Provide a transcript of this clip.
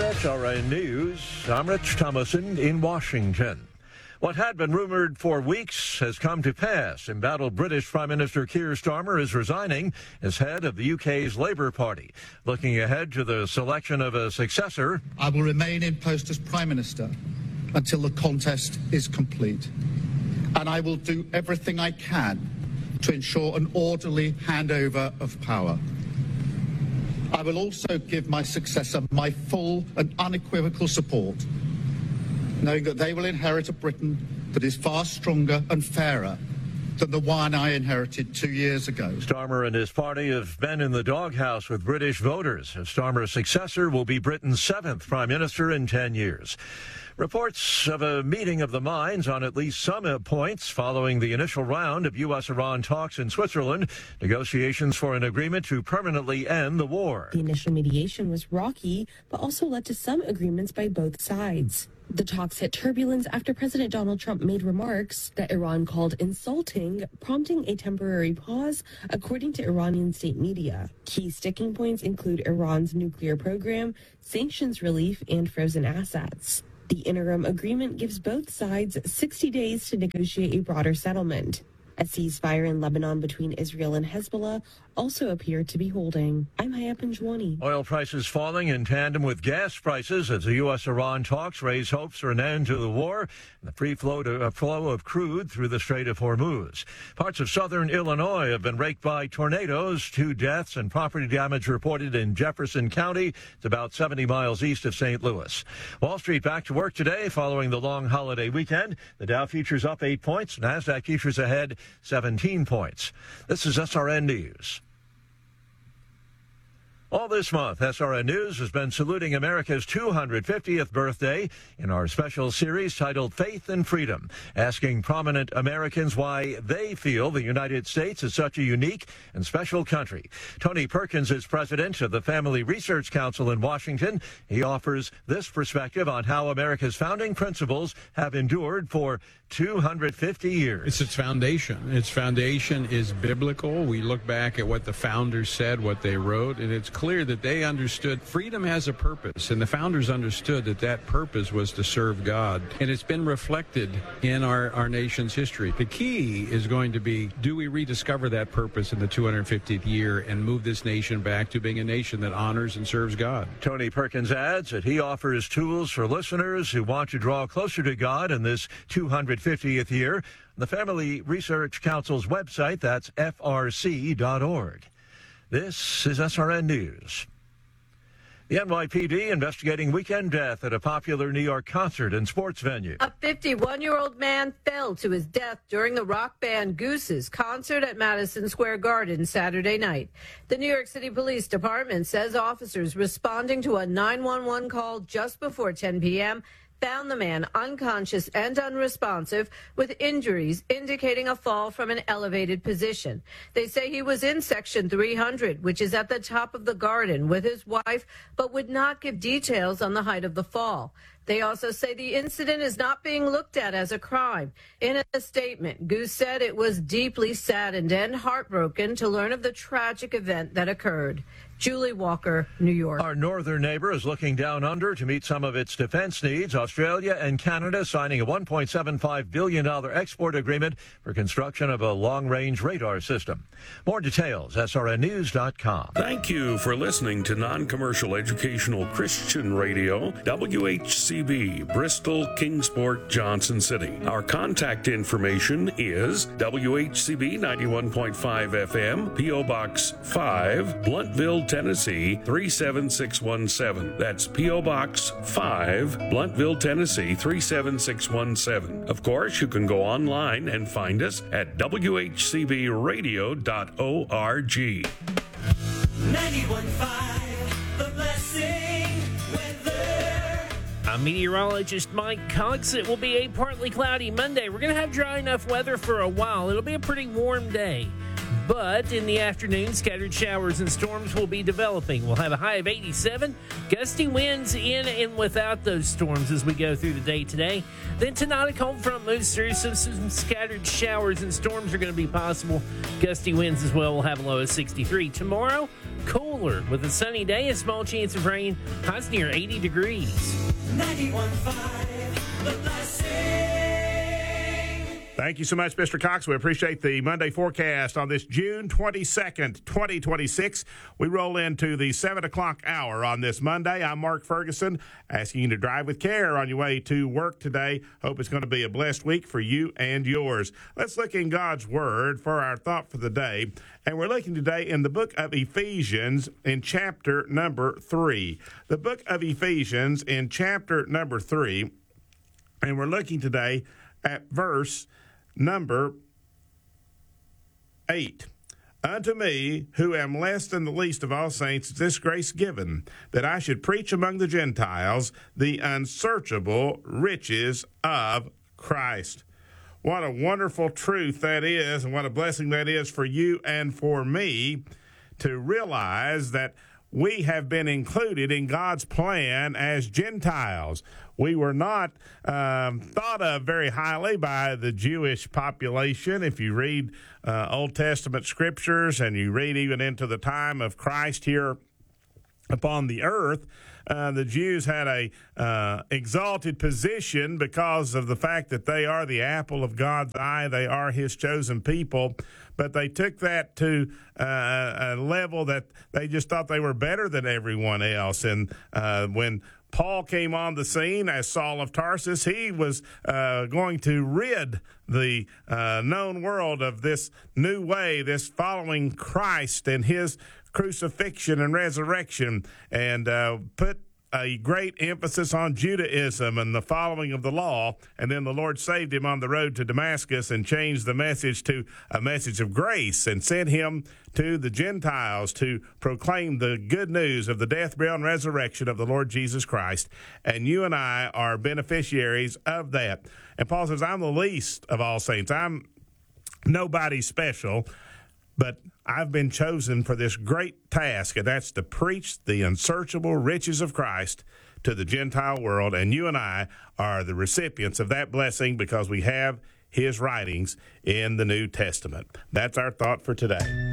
SRN News, I'm Rich Thomason in Washington. What had been rumored for weeks has come to pass. Embattled British Prime Minister Keir Starmer is resigning as head of the UK's Labour Party. Looking ahead to the selection of a successor, I will remain in post as Prime Minister until the contest is complete. And I will do everything I can to ensure an orderly handover of power. I will also give my successor my full and unequivocal support, knowing that they will inherit a Britain that is far stronger and fairer than the one I inherited 2 years ago. Starmer and his party have been in the doghouse with British voters. Starmer's successor will be Britain's 7th Prime Minister in 10 years. Reports of a meeting of the minds on at least some points following the initial round of U.S.-Iran talks in Switzerland, negotiations for an agreement to permanently end the war. The initial mediation was rocky, but also led to some agreements by both sides. The talks hit turbulence after President Donald Trump made remarks that Iran called insulting, prompting a temporary pause, according to Iranian state media. Key sticking points include Iran's nuclear program, sanctions relief, and frozen assets. The interim agreement gives both sides 60 days to negotiate a broader settlement. A ceasefire in Lebanon between Israel and Hezbollah also appeared to be holding. I'm Haya Panjwani. Oil prices falling in tandem with gas prices as the U.S.-Iran talks raise hopes for an end to the war and the free flow of crude through the Strait of Hormuz. Parts of southern Illinois have been raked by tornadoes. 2 deaths and property damage reported in Jefferson County. It's about 70 miles east of St. Louis. Wall Street back to work today following the long holiday weekend. The Dow futures up 8 points. NASDAQ futures ahead 17 points. This is SRN News. All this month, SRN News has been saluting America's 250th birthday in our special series titled Faith and Freedom, asking prominent Americans why they feel the United States is such a unique and special country. Tony Perkins is president of the Family Research Council in Washington. He offers this perspective on how America's founding principles have endured for 250 years. It's its foundation. Its foundation is biblical. We look back at what the founders said, what they wrote, and it's clear that they understood freedom has a purpose, and the founders understood that that purpose was to serve God, and it's been reflected in our nation's history. The key is going to be, do we rediscover that purpose in the 250th year and move this nation back to being a nation that honors and serves God? Tony Perkins adds that he offers tools for listeners who want to draw closer to God in this 250th year. The Family Research Council's website, that's frc.org. This is SRN News. The NYPD investigating weekend death at a popular New York concert and sports venue. A 51-year-old man fell to his death during the rock band Goose's concert at Madison Square Garden Saturday night. The New York City Police Department says officers responding to a 911 call just before 10 p.m. found the man unconscious and unresponsive with injuries indicating a fall from an elevated position. They say he was in section 300, which is at the top of the garden, with his wife, but would not give details on the height of the fall. They also say the incident is not being looked at as a crime. In a statement, Goose said it was deeply saddened and heartbroken to learn of the tragic event that occurred. Julie Walker, New York. Our northern neighbor is looking down under to meet some of its defense needs. Australia and Canada signing a $1.75 billion export agreement for construction of a long-range radar system. More details, srnnews.com. Thank you for listening to Non-Commercial Educational Christian Radio, WHCB, Bristol, Kingsport, Johnson City. Our contact information is WHCB 91.5 FM, P.O. Box 5, Bluntville, Tennessee 37617. That's P.O. Box 5, Bluntville, Tennessee 37617. Of course, you can go online and find us at WHCBradio.org. 91.5, The Blessing weather. I'm meteorologist Mike Cox. It will be a partly cloudy Monday. We're going to have dry enough weather for a while. It'll be a pretty warm day. But in the afternoon, scattered showers and storms will be developing. We'll have a high of 87. Gusty winds in and without those storms as we go through the day today. Then tonight, a cold front moves through, so some scattered showers and storms are going to be possible. Gusty winds as well. We'll have a low of 63. Tomorrow, cooler with a sunny day, a small chance of rain. Highs near 80 degrees. 91.5 The Blessing. Thank you so much, Mr. Cox. We appreciate the Monday forecast on this June 22nd, 2026. We roll into the 7 o'clock hour on this Monday. I'm Mark Ferguson, asking you to drive with care on your way to work today. Hope it's going to be a blessed week for you and yours. Let's look in God's Word for our thought for the day. And we're looking today in the book of Ephesians in chapter number 3. The book of Ephesians in chapter number 3. And we're looking today at verse number 8. Unto me, who am less than the least of all saints, is this grace given, that I should preach among the Gentiles the unsearchable riches of Christ. What a wonderful truth that is, and what a blessing that is for you and for me to realize that we have been included in God's plan as Gentiles. We were not thought of very highly by the Jewish population. If you read Old Testament scriptures and you read even into the time of Christ here upon the earth, the Jews had a exalted position because of the fact that they are the apple of God's eye. They are his chosen people. But they took that to a level that they just thought they were better than everyone else. And when Paul came on the scene as Saul of Tarsus, he was going to rid the known world of this new way, this following Christ and his crucifixion and resurrection, and put a great emphasis on Judaism and the following of the law. And then the Lord saved him on the road to Damascus and changed the message to a message of grace and sent him to the Gentiles to proclaim the good news of the death, burial, and resurrection of the Lord Jesus Christ. And you and I are beneficiaries of that. And Paul says, I'm the least of all saints. I'm nobody special, but I've been chosen for this great task, and that's to preach the unsearchable riches of Christ to the Gentile world. And you and I are the recipients of that blessing because we have his writings in the New Testament. That's our thought for today.